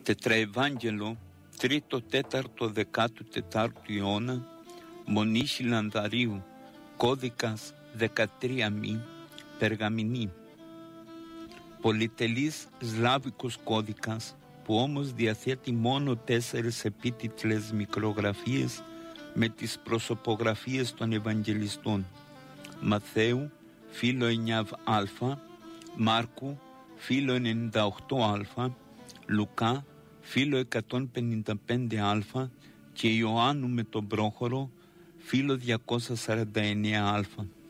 Τετραευάγγελο, 3ο-4ο 14ο αιώνα, Μονής Λανδαρίου, κώδικας 13μη, περγαμηνή. Πολυτελής σλάβικος κώδικας, που όμως διαθέτει μόνο 4 επίτιτλες μικρογραφίες με τις προσωπογραφίες των Ευαγγελιστών: Μαθαίου, φύλλο 9α, Μάρκου, φύλλο 98α, Λουκά, φύλλο 155α και Ιωάννου με τον Πρόχωρο, φύλλο 249α.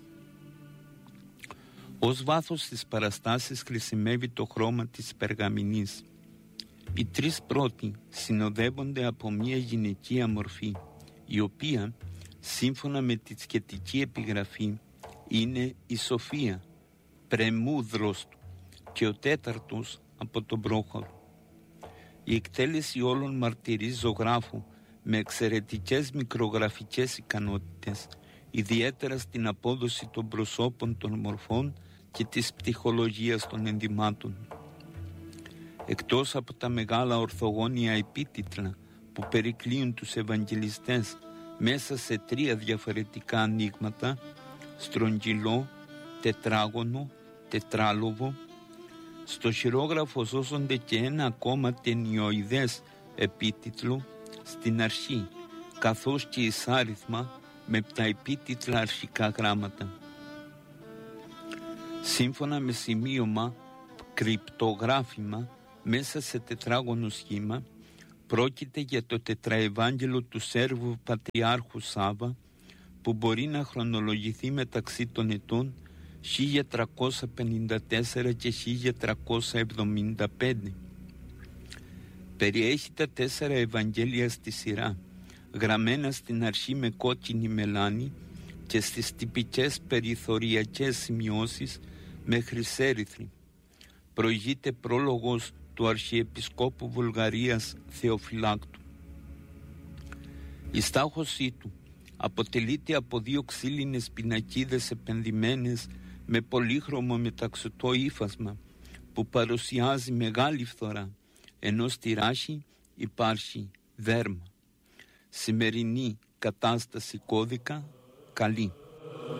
Ως βάθος της παραστάσης χρησιμεύει το χρώμα της περγαμηνής. Οι 3 πρώτοι συνοδεύονται από μια γυναικεία μορφή, η οποία, σύμφωνα με τη σχετική επιγραφή, είναι η Σοφία, πρεμούδρος του, και ο 4ος από τον Πρόχωρο. Η εκτέλεση όλων μαρτυρεί ζωγράφου με εξαιρετικές μικρογραφικές ικανότητες, ιδιαίτερα στην απόδοση των προσώπων των μορφών και της πτυχολογίας των ενδυμάτων. Εκτός από τα μεγάλα ορθογώνια επίτιτλα που περικλείουν τους Ευαγγελιστές μέσα σε 3 διαφορετικά ανοίγματα, στρογγυλό, τετράγωνο, τετράλογο, στο χειρόγραφο σώζονται και ένα ακόμα ταινιοειδές επίτιτλο στην αρχή, καθώς και εισάριθμα με τα επίτιτλα αρχικά γράμματα. Σύμφωνα με σημείωμα κρυπτογράφημα μέσα σε τετράγωνο σχήμα, πρόκειται για το τετραευάγγελο του Σέρβου Πατριάρχου Σάβα, που μπορεί να χρονολογηθεί μεταξύ των ετών 1354 και 1375. Περιέχει τα 4 Ευαγγέλια στη σειρά, γραμμένα στην αρχή με κόκκινη μελάνη και στις τυπικές περιθωριακές σημειώσεις με χρυσέρυθρη. Προηγείται πρόλογος του Αρχιεπισκόπου Βουλγαρίας Θεοφυλάκτου. Η στάχωσή του αποτελείται από 2 ξύλινες πινακίδες επενδυμένες με πολύχρωμο μεταξωτό ύφασμα, που παρουσιάζει μεγάλη φθορά, ενώ στη ράχη υπάρχει δέρμα. Σημερινή κατάσταση κώδικα καλή.